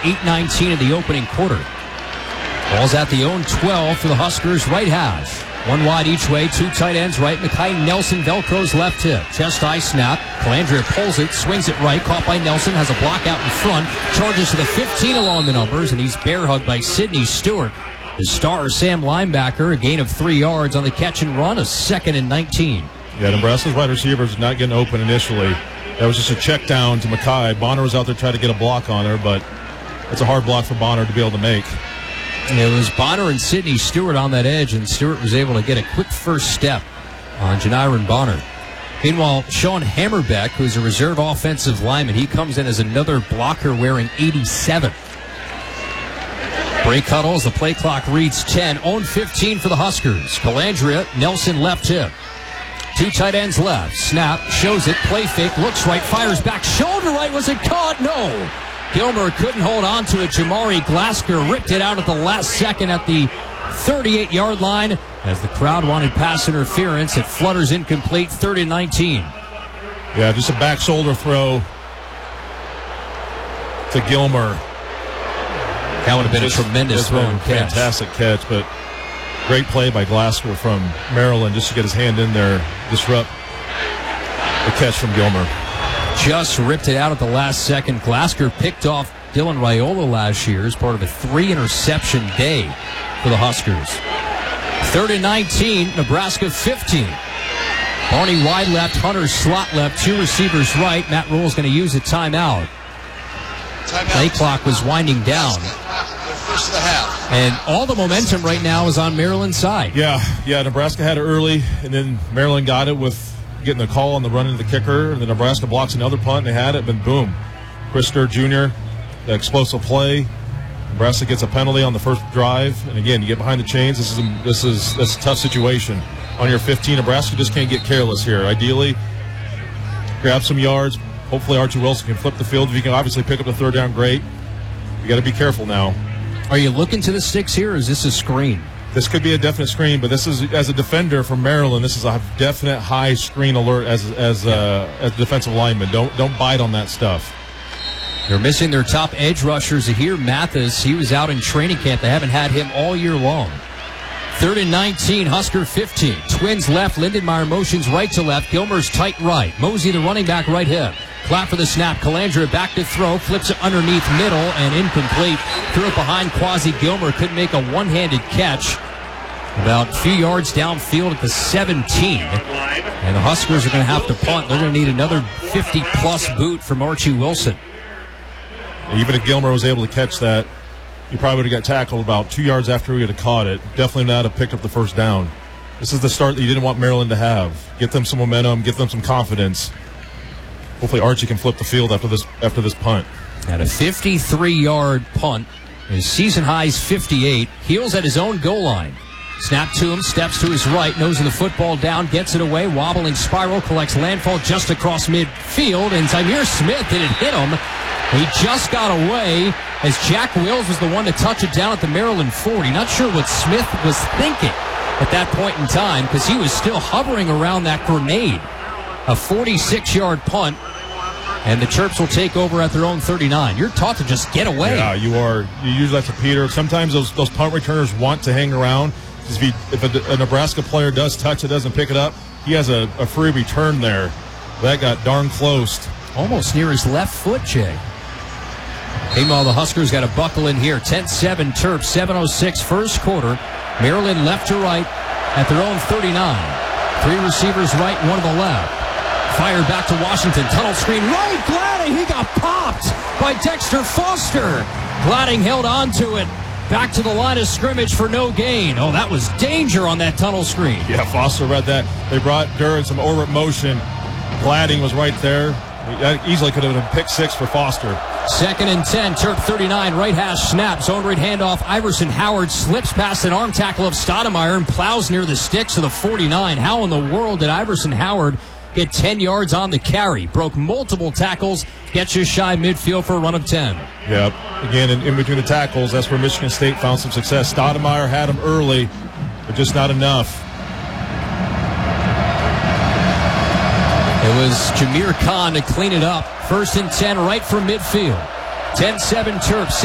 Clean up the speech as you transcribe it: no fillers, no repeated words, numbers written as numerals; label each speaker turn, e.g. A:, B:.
A: 8:19 in the opening quarter. Ball's at the own 12 for the Huskers right hash. One wide each way, two tight ends right. Mekhi Nelson velcros left hip. Chest high snap. Calandria pulls it, swings it right. Caught by Nelson, has a block out in front. Charges to the 15 along the numbers, and he's bear hugged by Sidney Stewart. The star Sam linebacker, a gain of 3 yards on the catch and run, a 2nd and 19.
B: Yeah, Nebraska's wide receivers not getting open initially. That was just a check down to Mekhi. Bonner was out there trying to get a block on her, but it's a hard block for Bonner to be able to make.
A: It was Bonner and Sidney Stewart on that edge, and Stewart was able to get a quick first step on Janiron Bonner. Meanwhile, Sean Hammerbeck, who's a reserve offensive lineman, he comes in as another blocker wearing 87. Break huddle as the play clock reads 10. Own 15 for the Huskers. Calandria, Nelson left hip. Two tight ends left. Snap, shows it, play fake, looks right, fires back, shoulder right. Was it caught? No. Gilmer couldn't hold on to it. Jamari Glasker ripped it out at the last second at the 38-yard line. As the crowd wanted pass interference, it flutters incomplete, 3rd and 19.
B: Yeah, just a back shoulder throw to Gilmer.
A: That would have been a tremendous throw and catch.
B: Fantastic catch, but great play by Glasker from Maryland just to get his hand in there, disrupt the catch from Gilmer.
A: Just ripped it out at the last second. Glasker picked off Dylan Raiola last year as part of a 3-interception day for the Huskers. 3rd and 19, Nebraska 15. Barney wide left, Hunter slot left, two receivers right. Matt Rhule's going to use a timeout. Play clock was winding down.
C: First of the half.
A: And all the momentum right now is on Maryland's side.
B: Yeah, Nebraska had it early, and then Maryland got it with getting the call on the run into the kicker, and then Nebraska blocks another punt, and they had it, and boom. Chris Sturr Jr., the explosive play. Nebraska gets a penalty on the first drive, and again, you get behind the chains. This is a tough situation. On your 15, Nebraska just can't get careless here. Ideally, grab some yards. Hopefully Archie Wilson can flip the field. If you can obviously pick up the third down, great. You got to be careful now.
A: Are you looking to the sticks here, or is this a screen?
B: This could be a definite screen, but this is, as a defender from Maryland, this is a definite high screen alert as a defensive lineman. Don't bite on that stuff.
A: They're missing their top edge rushers here. Mathis, he was out in training camp. They haven't had him all year long. 3rd and 19, Husker 15. Twins left, Lindenmeyer motions right to left. Gilmer's tight right. Mosey, the running back, right hip. Clap for the snap. Calandria back to throw. Flips it underneath middle and incomplete. Threw it behind Quasi Gilmer. Couldn't make a one-handed catch. About a few yards downfield at the 17. And the Huskers are going to have to punt. They're going to need another 50-plus boot from Archie Wilson.
B: Even if Gilmer was able to catch that, he probably would have got tackled about 2 yards after he would have caught it. Definitely not have picked up the first down. This is the start that you didn't want Maryland to have. Get them some momentum, get them some confidence. Hopefully Archie can flip the field after this punt.
A: At a 53-yard punt, his season high is 58. Heels at his own goal line. Snap to him, steps to his right, nose of the football down, gets it away, wobbling spiral, collects landfall just across midfield, and Zymir Smith, it hit him. He just got away as Jack Wills was the one to touch it down at the Maryland 40. Not sure what Smith was thinking at that point in time because he was still hovering around that grenade. A 46-yard punt, and the Terps will take over at their own 39. You're taught to just get away.
B: Yeah, you are. You usually have to Peter. Sometimes those punt returners want to hang around. If a Nebraska player does touch it, doesn't pick it up, he has a free return there. That got darn close.
A: Almost near his left foot, Jay. Meanwhile, the Huskers got to buckle in here. 10-7 Terps, 7:06 first quarter. Maryland left to right at their own 39. Three receivers right, one to the left. Fired back to Washington. Tunnel screen right. Gladding, he got popped by Dexter Foster. Gladding held on to it. Back to the line of scrimmage for no gain. Oh, that was danger on that tunnel screen.
B: Yeah, Foster read that. They brought during some orbit motion. Gladding was right there. That easily could have been a pick six for Foster.
A: 2nd and 10, Terp 39, right hash snap, zone read handoff. Iverson Howard slips past an arm tackle of Stoudemire and plows near the sticks of the 49. How in the world did Iverson Howard get 10 yards on the carry? Broke multiple tackles, gets just shy midfield for a run of 10.
B: Yep. Again, in between the tackles, that's where Michigan State found some success. Stoudemire had him early, but just not enough.
A: It was Jameer Khan to clean it up. 1st and 10 right from midfield. 10-7 Terps.